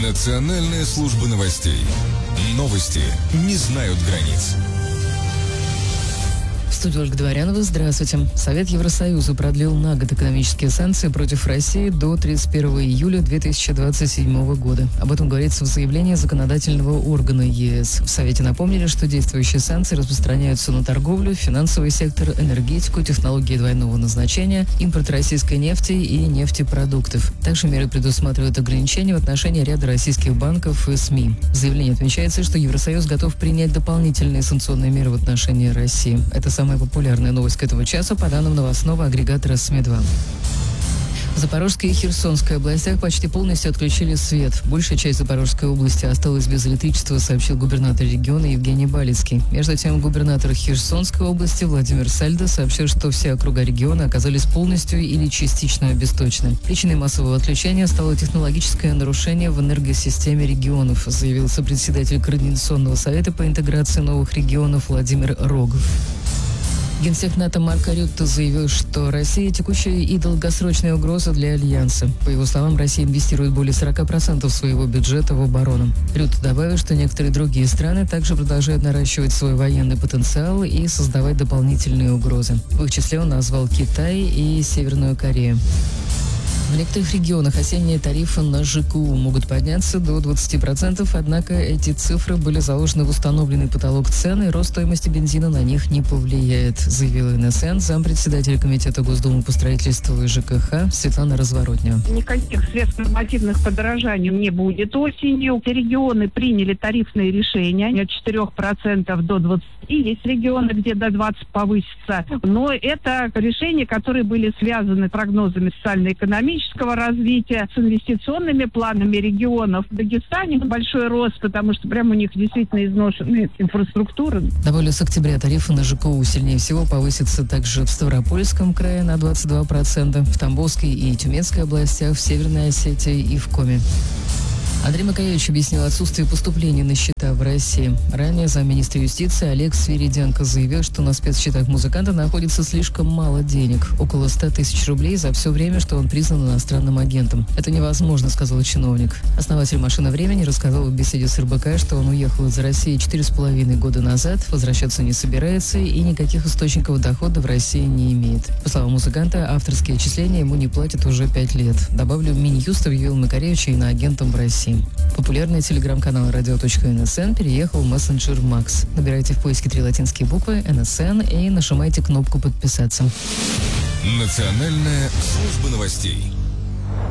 Национальная служба новостей. Новости не знают границ. В студии Ольга Дворянова. Здравствуйте. Совет Евросоюза продлил на год экономические санкции против России до 31 июля 2027 года. Об этом говорится в заявлении законодательного органа ЕС. В Совете напомнили, что действующие санкции распространяются на торговлю, финансовый сектор, энергетику, технологии двойного назначения, импорт российской нефти и нефтепродуктов. Также меры предусматривают ограничения в отношении ряда российских банков и СМИ. В заявлении отмечается, что Евросоюз готов принять дополнительные санкционные меры в отношении России. Это самая популярная новость к этому часу по данным новостного агрегатора СМИ-2. В Запорожской и Херсонской областях почти полностью отключили свет. Большая часть Запорожской области осталась без электричества, сообщил губернатор региона Евгений Балицкий. Между тем, губернатор Херсонской области Владимир Сальдо сообщил, что все округа региона оказались полностью или частично обесточены. Причиной массового отключения стало технологическое нарушение в энергосистеме регионов, заявил сопредседатель Координационного совета по интеграции новых регионов Владимир Рогов. Генсек НАТО Марко Рютте заявил, что Россия – текущая и долгосрочная угроза для Альянса. По его словам, Россия инвестирует более 40% своего бюджета в оборону. Рютте добавил, что некоторые другие страны также продолжают наращивать свой военный потенциал и создавать дополнительные угрозы. В их числе он назвал Китай и Северную Корею. В некоторых регионах осенние тарифы на ЖКУ могут подняться до 20%, однако эти цифры были заложены в установленный потолок цен, и рост стоимости бензина на них не повлияет, заявила НСН зампредседателя Комитета Госдумы по строительству и ЖКХ Светлана Разворотнева. Никаких сверхнормативных подорожаний не будет осенью. Регионы приняли тарифные решения от 4% до 20%. Есть регионы, где до 20% повысится. Но это решения, которые были связаны с прогнозами социально-экономического развития, с инвестиционными планами регионов. В Дагестане большой рост, потому что прямо у них действительно изношенная инфраструктура. Добавлю, с октября тарифы на ЖКУ сильнее всего повысятся также в Ставропольском крае на 22%, в Тамбовской и Тюменской областях, в Северной Осетии и в Коми. Андрей Макаревич объяснил отсутствие поступлений на счета в России. Ранее замминистра юстиции Олег Свириденко заявил, что на спецсчетах музыканта находится слишком мало денег, около 100 тысяч рублей за все время, что он признан иностранным агентом. Это невозможно, сказал чиновник. Основатель «Машины времени» рассказал в беседе с РБК, что он уехал из России 4,5 года назад, возвращаться не собирается и никаких источников дохода в России не имеет. По словам музыканта, авторские отчисления ему не платят уже 5 лет. Добавлю, Минюст объявил Макаревича иноагентом в России. Популярный телеграм-канал «Радио.НСН» переехал в мессенджер Макс. Набирайте в поиске 3 латинские буквы «НСН» и нажимайте кнопку «Подписаться». Национальная служба новостей.